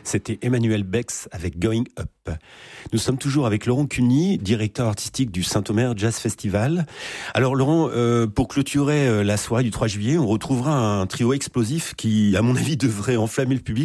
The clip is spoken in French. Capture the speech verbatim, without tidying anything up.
C'était Emmanuel Bex avec Going Up. Nous sommes toujours avec Laurent Cuny, directeur artistique du Saint-Omer Jazz Festival. Alors Laurent, euh, pour clôturer la soirée du trois juillet, on retrouvera un trio explosif qui, à mon avis, devrait enflammer le public.